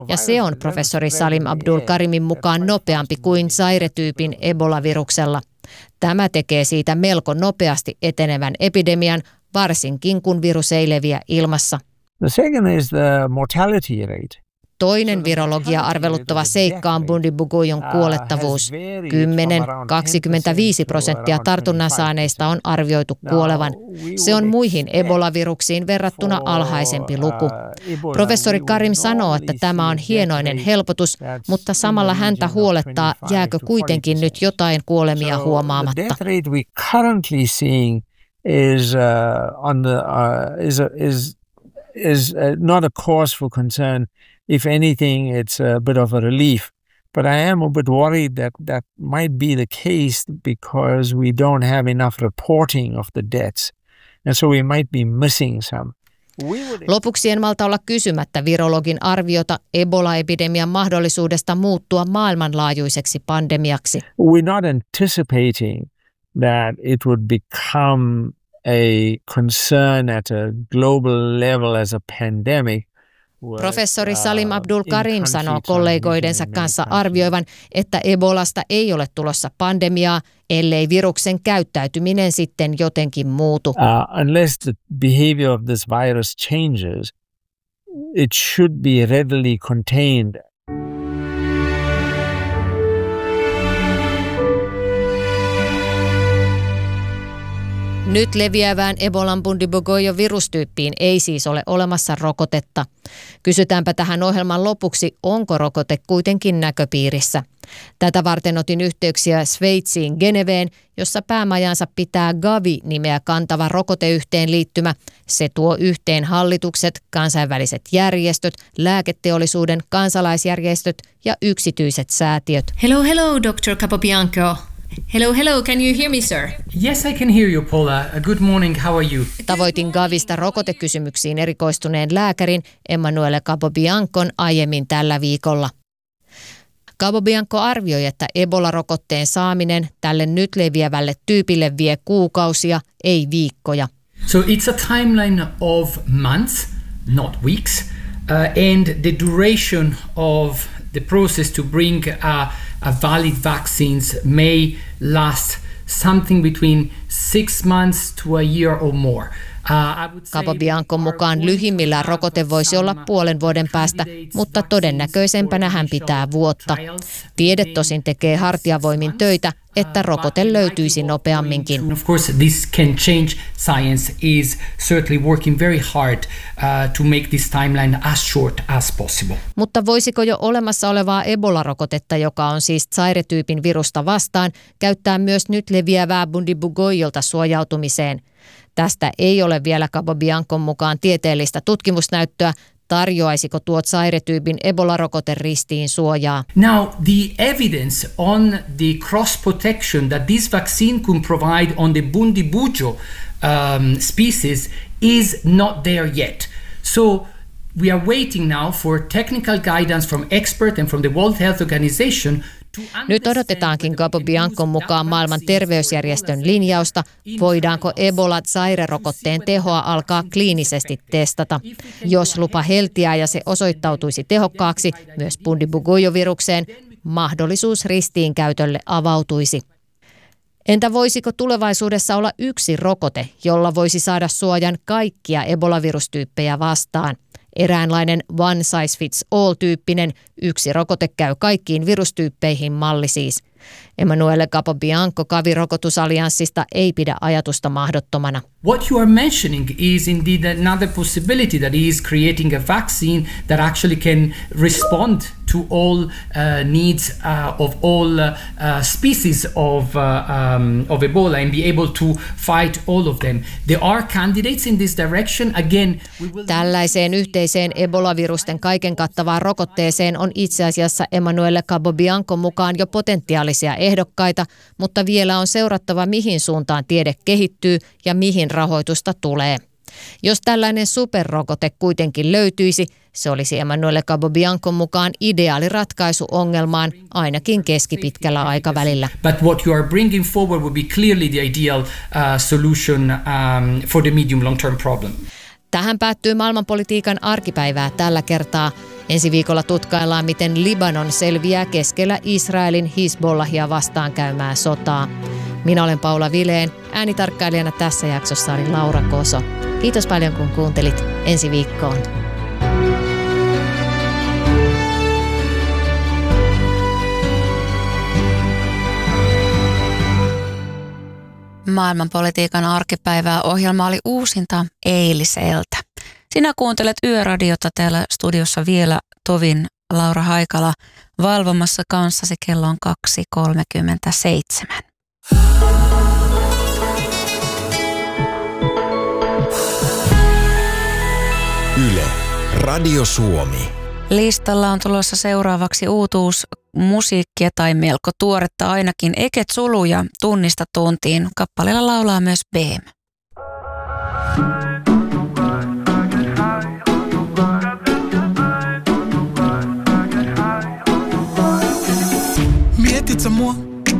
ja se on professori Salim Abdul Karimin mukaan nopeampi kuin Zaire-tyypin Ebola-viruksella. Tämä tekee siitä melko nopeasti etenevän epidemian, varsinkin kun virus ei leviä ilmassa. The second is the mortality rate. Toinen virologia arveluttava seikka on Bundibugyo'n kuolettavuus. 10–25% tartunnan saaneista on arvioitu kuolevan. Se on muihin Ebola-viruksiin verrattuna alhaisempi luku. Professori Karim sanoo, että tämä on hienoinen helpotus, mutta samalla häntä huolettaa, jääkö kuitenkin nyt jotain kuolemia huomaamatta. Is not a cause for concern. If anything, it's a bit of a relief. But I am a bit worried that might be the case because we don't have enough reporting of the deaths. And so we might be missing some. Lopuksi en malta olla kysymättä virologin arviota Ebola-epidemian mahdollisuudesta muuttua maailmanlaajuiseksi pandemiaksi. We're not anticipating that it would become a concern at a global level as a pandemic. Professori Salim Abdul Karim sanoo kollegoidensa kanssa arvioivan, että Ebolasta ei ole tulossa pandemiaa, ellei viruksen käyttäytyminen sitten jotenkin muutu. Unless the behavior of this virus changes, it should be readily contained. Nyt leviävään Ebolan Bundibugyo virustyyppiin ei siis ole olemassa rokotetta. Kysytäänpä tähän ohjelman lopuksi, onko rokote kuitenkin näköpiirissä. Tätä varten otin yhteyksiä Sveitsiin Geneveen, jossa päämajansa pitää Gavi-nimeä kantava rokoteyhteenliittymä. Se tuo yhteen hallitukset, kansainväliset järjestöt, lääketeollisuuden, kansalaisjärjestöt ja yksityiset säätiöt. Hello, Dr. Capobianco. Hello, can you hear me, sir? Yes, I can hear you, Paula. Good morning, how are you? Tavoitin Gavista rokotekysymyksiin erikoistuneen lääkärin Emanuele Capobiancon aiemmin tällä viikolla. Capobianco arvioi, että Ebola-rokotteen saaminen tälle nyt leviävälle tyypille vie kuukausia, ei viikkoja. So it's a timeline of months, not weeks, and the duration of the process to bring a valid vaccines may last something between 6 months to a year or more. Capobiancon mukaan lyhimmillään rokote voisi olla puolen vuoden päästä, mutta todennäköisempänä hän pitää vuotta. Tiede tosin tekee hartiavoimin töitä, että rokote löytyisi nopeamminkin. Of course, this can change. Science is certainly working very hard to make this timeline as short as possible. Mutta voisiko jo olemassa olevaa Ebola-rokotetta, joka on siis Zaire-tyypin virusta vastaan, käyttää myös nyt leviävää Bundibugyo'lta suojautumiseen? Tästä ei ole vielä Capobiancon mukaan tieteellistä tutkimusnäyttöä. Tarjoaisiko tuo Zaire-tyypin Ebola-rokote ristiin suojaa? Now, the evidence on the cross-protection that this vaccine can provide on the Bundibugyo species is not there yet. So we are waiting now for technical guidance from experts and from the World Health Organization. Nyt odotetaankin Capobiancon mukaan maailman terveysjärjestön linjausta, voidaanko Ebola-Zaire-rokotteen tehoa alkaa kliinisesti testata. Jos lupa heltiää ja se osoittautuisi tehokkaaksi myös Bundibugyo-virukseen, mahdollisuus ristiinkäytölle avautuisi. Entä voisiko tulevaisuudessa olla yksi rokote, jolla voisi saada suojan kaikkia Ebola-virustyyppejä vastaan? Eräänlainen one size fits all-tyyppinen yksi rokote käy kaikkiin virustyyppeihin malli siis. Emanuele Capobianco Gavi-rokotusallianssista ei pidä ajatusta mahdottomana. What you are mentioning is indeed another possibility, that is creating a vaccine that actually can respond to all needs of all species of Ebola and be able to fight all of them. There are candidates in this direction. Again, tällaiseen yhteiseen Ebola-virusten kaiken kattavaan rokotteeseen on itse asiassa Emanuele Capobiancon mukaan jo potentiaalisia ehdokkaita, mutta vielä on seurattava, mihin suuntaan tiede kehittyy ja mihin rahoitusta tulee. Jos tällainen superrokote kuitenkin löytyisi, se olisi Emanuele Capobiancon mukaan ideaali ratkaisu ongelmaan ainakin keskipitkällä aikavälillä. But what you are bringing forward would be clearly the ideal solution for the medium long-term problem. Tähän päättyy maailmanpolitiikan arkipäivää tällä kertaa. Ensi viikolla tutkaillaan, miten Libanon selviää keskellä Israelin Hizbollahia vastaan käymää sotaa. Minä olen Paula Vilén. Äänitarkkailijana tässä jaksossa oli Laura Koso. Kiitos paljon kun kuuntelit. Ensi viikkoon. Maailmanpolitiikan arkipäivää ohjelma oli uusinta eiliseltä. Sinä kuuntelet Yöradiota, täällä studiossa vielä tovin Laura Haikala valvomassa kanssasi. Kello on 2.37. Yle, Radio Suomi. Listalla on tulossa seuraavaksi uutuusmusiikkia tai melko tuoretta ainakin. Eket Sulu ja Tunnista tuntiin. Kappaleella laulaa myös Beem. Mietit sä mua?